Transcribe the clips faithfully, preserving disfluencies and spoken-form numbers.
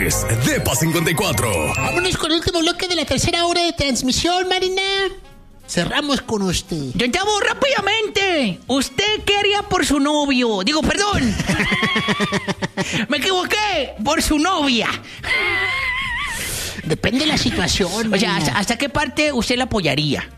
es Depa cincuenta y cuatro. Vámonos con el último bloque de la tercera hora de transmisión, Marina. Cerramos con usted. Don Tavo, rápidamente. ¿Usted qué haría por su novio? Digo, perdón. Me equivoqué. Por su novia. Depende de la situación, Marina. O sea, ¿hasta, hasta qué parte usted la apoyaría?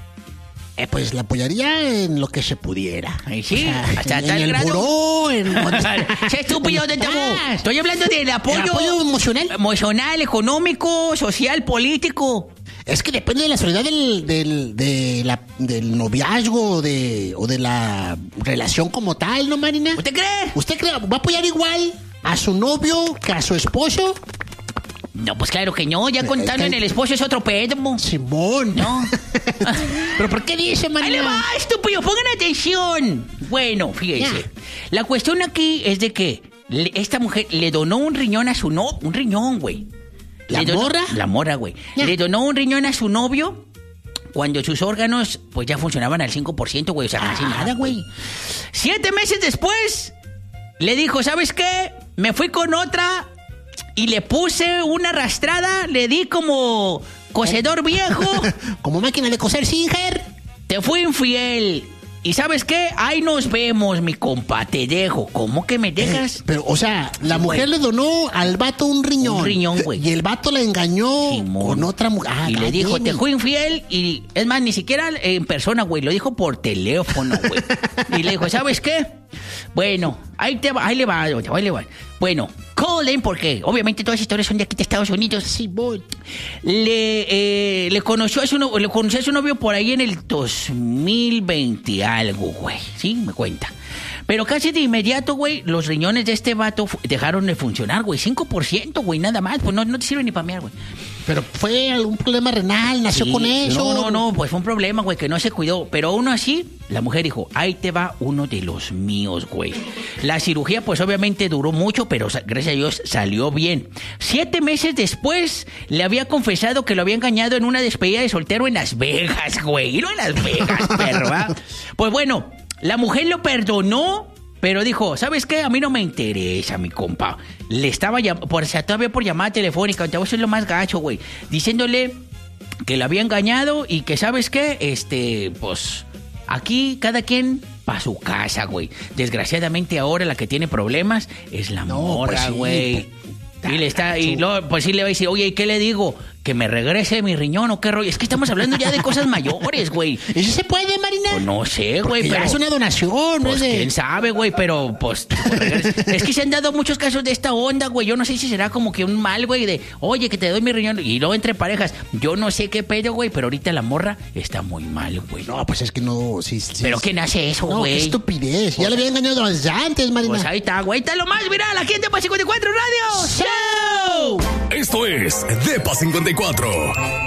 Eh, pues la apoyaría en lo que se pudiera. Ay, sí, o sea, hasta en, tal en el grado. buró, en... ¡Qué estúpido, Don Tavo! Estoy hablando del apoyo... ¿El apoyo emocional? Emocional, económico, social, político. Es que depende de la solidaridad del, del, de la, del noviazgo de, o de la relación como tal, ¿no, Marina? ¿Usted cree? ¿Usted cree? ¿Va a apoyar igual a su novio que a su esposo? No, pues claro que no. Ya contando eh, en el esposo es otro pedo. Simón. No. ¿Pero por qué dice, Marina? ¡Ahí le va, estúpido! ¡Pongan atención! Bueno, fíjense. Ya. La cuestión aquí es de que le, esta mujer le donó un riñón a su novio. Un riñón, güey. ¿La Le donó- morra? La morra, güey. Ya. Le donó un riñón a su novio cuando sus órganos pues ya funcionaban al cinco por ciento, güey. O sea, casi Ah, nada, güey. Siete meses después, le dijo, ¿sabes qué? Me fui con otra y le puse una arrastrada. Le di como cocedor viejo. Como máquina de coser Singer. Te fui infiel. ¿Y sabes qué? Ahí nos vemos, mi compa. Te dejo. ¿Cómo que me dejas? Eh, pero, o sea, la Sí, mujer güey. le donó al vato un riñón. Un riñón, güey. Y el vato la engañó Simón. con otra mujer. Ah, Y le dijo, cállate. te fui infiel. Y es más, ni siquiera en persona, güey. Lo dijo por teléfono, güey. Y le dijo, ¿sabes qué? Bueno, ahí, te va, ahí le va, ahí le va. Bueno, Colin, porque obviamente todas las historias son de aquí de Estados Unidos. Sí, voy. Le, eh, le, conoció a su, no- le conoció a su novio por ahí en el dos mil veinte algo, güey. Sí, me cuenta. Pero casi de inmediato, güey, los riñones de este vato fu- dejaron de funcionar, güey. cinco por ciento, güey, nada más. Pues no, no te sirve ni para mear, güey. Pero fue algún problema renal, nació Sí, con eso. No, no, no, pues fue un problema, güey, que no se cuidó. Pero aún así, la mujer dijo, ahí te va uno de los míos, güey. La cirugía, pues obviamente duró mucho, pero sa- gracias a Dios salió bien. Siete meses después, le había confesado que lo había engañado en una despedida de soltero en Las Vegas, güey. Y no en Las Vegas, perro, ¿va? Pues bueno, la mujer lo perdonó. Pero dijo, ¿sabes qué? A mí no me interesa, mi compa. Le estaba llamando, por, o sea, todavía por llamada telefónica, eso es lo más gacho, güey. Diciéndole que la había engañado y que, ¿sabes qué? Este, pues, aquí cada quien pa' su casa, güey. Desgraciadamente ahora la que tiene problemas es la No, morra, pues sí, güey. Y le está, y luego, pues sí le va a decir, oye, ¿y qué le digo? ¿Que me regrese mi riñón o qué rollo? Es que estamos hablando ya de cosas mayores, güey. ¿Eso se puede, Marina? Pues no sé, güey, Porque ya pero... es una donación, ¿no? Pues es de... quién sabe, güey, pero pues... es que se han dado muchos casos de esta onda, güey. Yo no sé si será como que un mal, güey, de... Oye, que te doy mi riñón. Y luego entre parejas. Yo no sé qué pedo, güey, pero ahorita la morra está muy mal, güey. No, pues es que no... Sí, sí, ¿Pero sí. quién hace eso, No, güey? qué estupidez. Ya le había engañado desde antes, Marina. Pues ahí está, güey. Está lo más viral aquí en Depa cincuenta y cuatro Radio Show. Esto es Depa cincuenta y cuatro.